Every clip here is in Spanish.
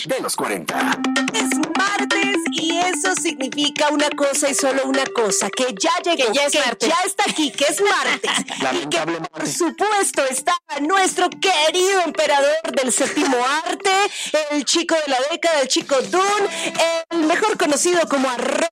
de los 40. Es martes y eso significa una cosa y solo una cosa, que ya llegó, que ya está aquí, que es martes. Lamentable y que, por martes. supuesto, está nuestro querido emperador del séptimo arte, el chico de la década, el chico Dune, el mejor conocido como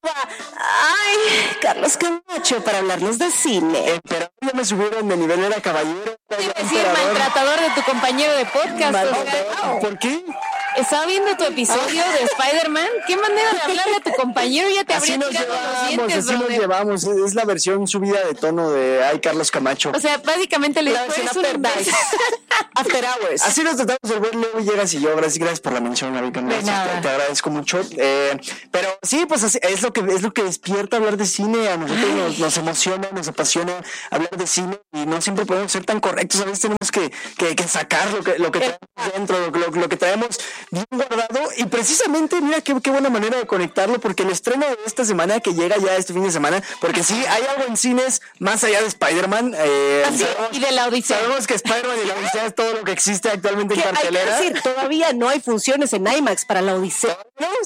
Carlos Camacho, para hablarnos de cine. Pero ya me subieron de nivel, era caballero. Te iba a decir maltratador de tu compañero de podcast. ¿Por qué? Estaba viendo tu episodio de Spider-Man. ¿Qué manera de hablarle a tu compañero? Ya te Así habría nos tirado los llevamos, dientes, así nos brother. llevamos. Es la versión subida de tono de Carlos Camacho. O sea, básicamente le La dijo, versión eres un After Dark. After Hours. Así nos tratamos el buen Leo Villegas y yo. Gracias por la mención, Amiga. Te agradezco mucho. Pero sí, pues así, es lo que despierta hablar de cine. A nosotros nos emociona, nos apasiona hablar de cine y no siempre podemos ser tan correctos. A veces tenemos que sacar lo que traemos dentro, lo que traemos bien guardado. Y precisamente, mira qué buena manera de conectarlo, porque el estreno de esta semana, que llega ya este fin de semana, porque sí, hay algo en cines más allá de Spider-Man. y de la Odisea. Sabemos que Spider-Man y la Odisea es todo lo que existe actualmente en cartelera. Hay que decir, todavía no hay funciones en IMAX para la Odisea.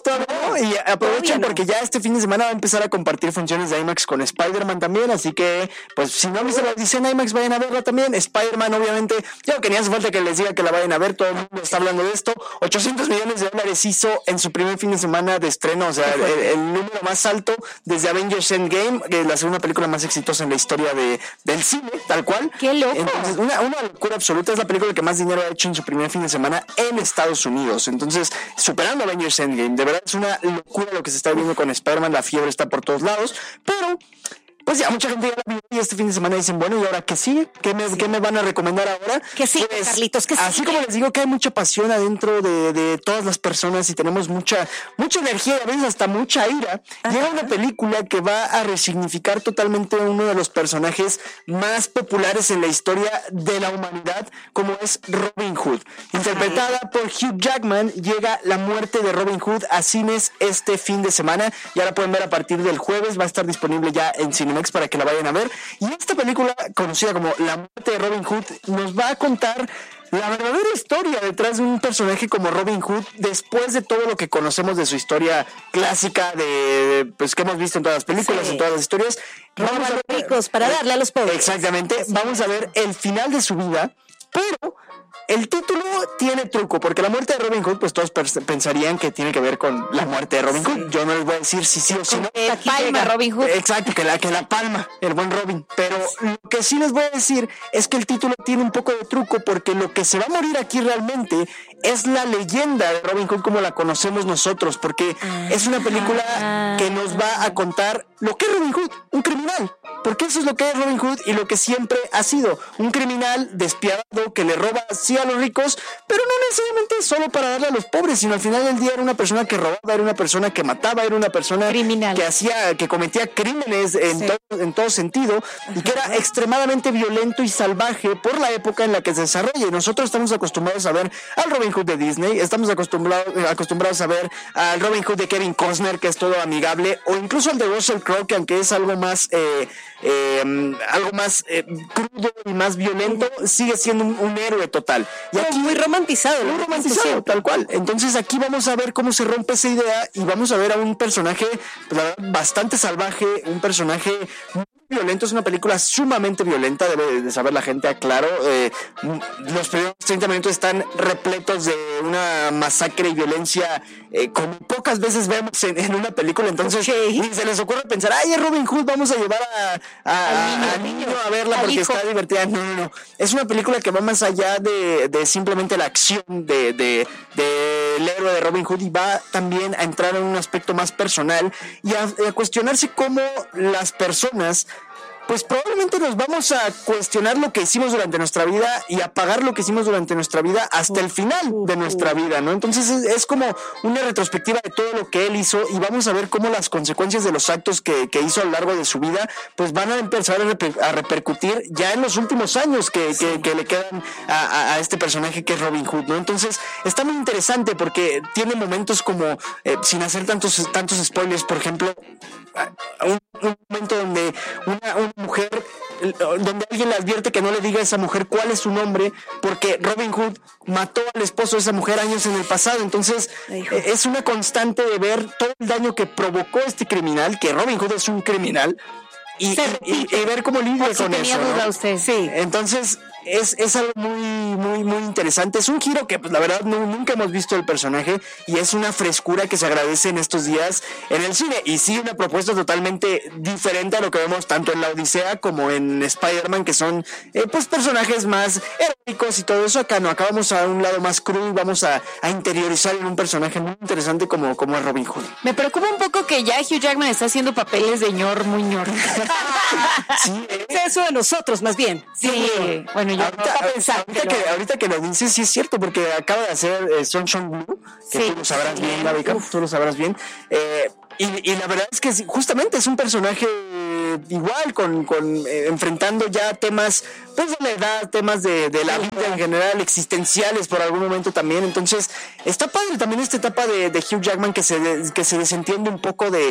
No, y aprovechen porque ya este fin de semana va a empezar a compartir funciones de IMAX con Spider-Man también, así que pues si no han visto la Odisea en IMAX, vayan a verla también. Spider-Man, obviamente, yo que ni hace falta que les diga que la vayan a ver, todo el mundo está hablando de esto. $800 millones hizo en su primer fin de semana de estreno, o sea, el número más alto desde Avengers Endgame, que es la segunda película más exitosa en la historia del cine, tal cual. ¡Qué loco! Entonces, una locura absoluta. Es la película que más dinero ha hecho en su primer fin de semana en Estados Unidos. Entonces, superando Avengers Endgame. De verdad es una locura lo que se está viendo con Spider-Man. La fiebre está por todos lados. Pero pues ya mucha gente ya la vio y este fin de semana dicen, bueno, ¿y ahora qué sigue? ¿Qué me van a recomendar ahora? Que sí, pues, Carlitos, que sí. Así como les digo que hay mucha pasión adentro de todas las personas y tenemos mucha energía y a veces hasta mucha ira, llega una película que va a resignificar totalmente uno de los personajes más populares en la historia de la humanidad, como es Robin Hood. Interpretada por Hugh Jackman, llega La muerte de Robin Hood a cines este fin de semana. Ya la pueden ver a partir del jueves, va a estar disponible ya en Cinemex para que la vayan a ver. Y esta película, conocida como La muerte de Robin Hood, nos va a contar la verdadera historia detrás de un personaje como Robin Hood, después de todo lo que conocemos de su historia clásica, pues que hemos visto en todas las películas, en todas las historias. Roban a los ricos para darle a los pobres. Exactamente. Vamos a ver el final de su vida, pero el título tiene truco, porque La muerte de Robin Hood, pues todos pensarían que tiene que ver con la muerte de Robin Hood. Yo no les voy a decir si sí o si no. Palma Robin Hood. Exacto, que la palma, el buen Robin. Pero lo que sí les voy a decir es que el título tiene un poco de truco, porque lo que se va a morir aquí realmente es la leyenda de Robin Hood como la conocemos nosotros, porque es una película que nos va a contar lo que es Robin Hood, un criminal. Porque eso es lo que es Robin Hood y lo que siempre ha sido, un criminal despiadado que le roba sí a los ricos, pero no necesariamente solo para darle a los pobres, sino al final del día era una persona que robaba, era una persona que mataba, era una persona criminal, que cometía crímenes en todo sentido, y que era extremadamente violento y salvaje por la época en la que se desarrolla. Y nosotros estamos acostumbrados a ver al Robin Hood de Disney, estamos acostumbrados a ver al Robin Hood de Kevin Costner, que es todo amigable, o incluso al de Russell Crowe, que aunque es algo más crudo y más violento, sigue siendo un héroe total. Y aquí muy romantizado, tal cual. Entonces aquí vamos a ver cómo se rompe esa idea y vamos a ver a un personaje, pues, la verdad, bastante salvaje, un personaje muy violento. Es una película sumamente violenta, debe de saber la gente, aclaro. Los primeros 30 minutos están repletos de una masacre y violencia como pocas veces vemos en una película. Entonces ni se les ocurre pensar, ay, es Robin Hood, vamos a llevar al niño a verla porque está divertida. No. Es una película que va más allá de simplemente la acción del héroe de Robin Hood, y va también a entrar en un aspecto más personal y a cuestionarse cómo las personas, pues probablemente nos vamos a cuestionar lo que hicimos durante nuestra vida y a pagar lo que hicimos durante nuestra vida hasta el final de nuestra vida, ¿no? Entonces es como una retrospectiva de todo lo que él hizo, y vamos a ver cómo las consecuencias de los actos que hizo a lo largo de su vida, pues van a empezar a repercutir ya en los últimos años que le quedan a este personaje que es Robin Hood, ¿no? Entonces está muy interesante porque tiene momentos como, sin hacer tantos spoilers, por ejemplo, un momento donde una mujer, donde alguien le advierte que no le diga a esa mujer cuál es su nombre, porque Robin Hood mató al esposo de esa mujer años en el pasado. Entonces es una constante de ver todo el daño que provocó este criminal, que Robin Hood es un criminal, y ver cómo lidia con eso, ¿no? Usted. Sí. Entonces es algo muy interesante. Es un giro que, pues, la verdad nunca hemos visto el personaje, y es una frescura que se agradece en estos días en el cine, y sí, una propuesta totalmente diferente a lo que vemos tanto en La Odisea como en Spider-Man, que son pues personajes más heroicos y todo eso. Acá no, acá vamos a un lado más crudo y vamos a interiorizar en un personaje muy interesante como es Robin Hood. Me preocupa un poco que ya Hugh Jackman está haciendo papeles de ñor muy ñor. Sí, es eso de nosotros, más bien. Sí, bueno, yo ahorita que lo dices, sí es cierto, porque acaba de hacer Sunshine Blue, que tú lo sabrás bien, Gaby, tú lo sabrás bien. Y la verdad es que justamente es un personaje igual, con enfrentando ya temas pues de la edad, temas de la vida en general, existenciales por algún momento también. Entonces está padre también esta etapa de Hugh Jackman, que se desentiende un poco de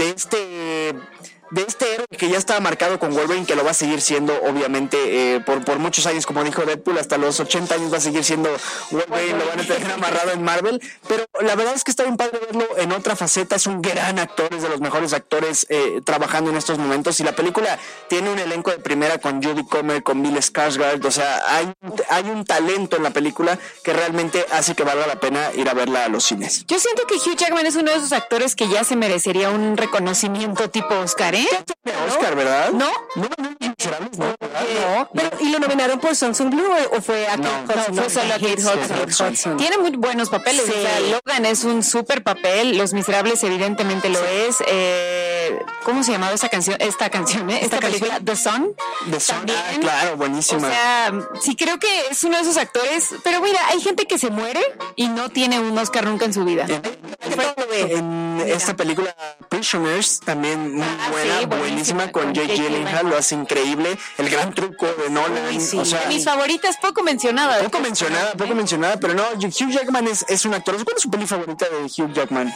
este héroe que ya estaba marcado con Wolverine, que lo va a seguir siendo obviamente por muchos años, como dijo Deadpool, hasta los 80 años va a seguir siendo Wolverine, lo van a tener amarrado en Marvel, pero la verdad es que está bien padre verlo en otra faceta. Es un gran actor, es de los mejores actores trabajando en estos momentos, y la película tiene un elenco de primera con Jodie Comer, con Bill Skarsgård. O sea, hay un talento en la película que realmente hace que valga la pena ir a verla a los cines. Yo siento que Hugh Jackman es uno de esos actores que ya se merecería un reconocimiento tipo Oscar, ¿eh? Oscar, ¿verdad? No, Miserables, no, ¿verdad? No, pero ¿y lo nominaron por Sunshine Blue o fue a Kate Hudson? No, fue solo a Kate Hudson. Tiene muy buenos papeles. Sí. O sea, Logan es un súper papel. Los Miserables evidentemente lo es. ¿Cómo se llamaba esta canción? Esta película, The Sun. The Sun, claro, buenísima. O sea, sí, creo que es uno de esos actores. Pero mira, hay gente que se muere y no tiene un Oscar nunca en su vida. En esta película Prisoners, también muy buena, sí, buenísima, con Jake Gyllenhaal, lo hace increíble. El gran truco de Nolan. Sí. O sea, mis favoritas, poco mencionada, pero no, Hugh Jackman es un actor. ¿Cuál es su peli favorita de Hugh Jackman?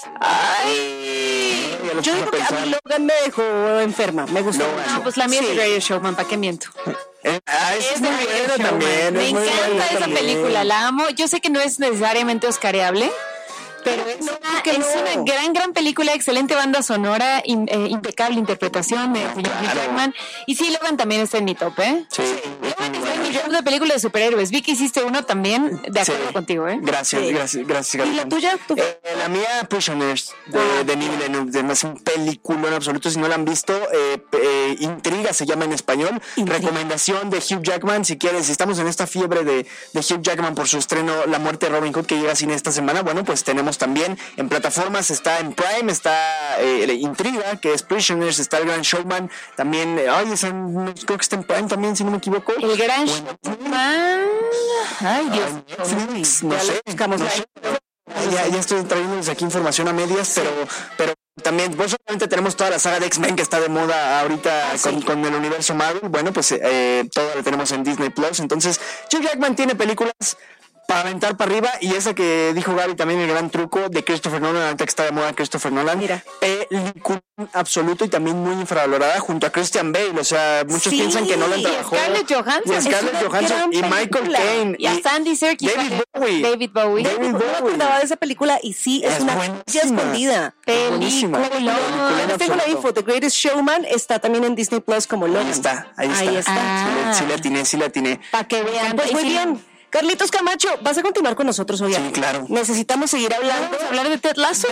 Ay, yo digo que a mí Logan me dejó enferma, me gustó mucho. No, pues la mía es The Greatest Showman, ¿para qué miento? Es muy buena también. Me encanta esa película, la amo. Yo sé que no es necesariamente oscareable, pero es una gran película, excelente banda sonora, impecable interpretación de Hugh Jackman. Y sí, Logan también está en mi top, ¿eh? Sí. Logan está en mi top de películas de superhéroes. Vi que hiciste uno también, de acuerdo contigo, ¿eh? Gracias. ¿Y la tuya? La mía, Prisoners, de Denis Villeneuve. Es un película en absoluto. Si no la han visto, Intriga se llama en español. Recomendación de Hugh Jackman, si quieres. Si estamos en esta fiebre de Hugh Jackman por su estreno La Muerte de Robin Hood, que llega a cine esta semana, bueno, pues tenemos también en plataformas, está en Prime, está Intriga, que es Prisoners, está El Gran Showman, también, creo que está en Prime también, si no me equivoco. El Gran Showman, ay Dios, no sé. Ya estoy trayéndoles aquí información a medias, pero también, pues obviamente tenemos toda la saga de X-Men que está de moda ahorita con el universo Marvel. Bueno, pues toda la tenemos en Disney Plus. Entonces, Hugh Jackman tiene películas para aventar para arriba, y esa que dijo Gaby también, El Gran Truco de Christopher Nolan, ahorita que está de moda Christopher Nolan. Mira, película absoluto y también muy infravalorada junto a Christian Bale. O sea, muchos piensan que Nolan trabajó. Scarlett Johansson y Michael Caine y a Sandy Serkis, David Bowie. No me acordaba de esa película, y sí, es una escondida. Película. Tengo la info, The Greatest Showman está también en Disney Plus como Logan. Ahí está. Sí la atiné. Para que vean. Pues muy bien. Carlitos Camacho, vas a continuar con nosotros hoy. Sí, claro. Necesitamos seguir hablando. Vamos a hablar de Ted Lasso.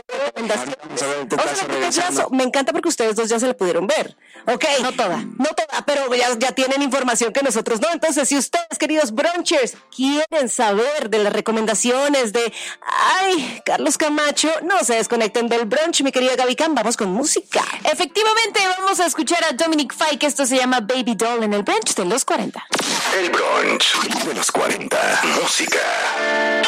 Me encanta porque ustedes dos ya se la pudieron ver. Ok. No toda, pero ya tienen información que nosotros no. Entonces, si ustedes, queridos brunchers, quieren saber de las recomendaciones de Carlos Camacho, no se desconecten del brunch, mi querida Gaby Cam. Vamos con música. Efectivamente, vamos a escuchar a Dominic Fike. Esto se llama Baby Doll en el brunch de los 40. El brunch de los 40. Música.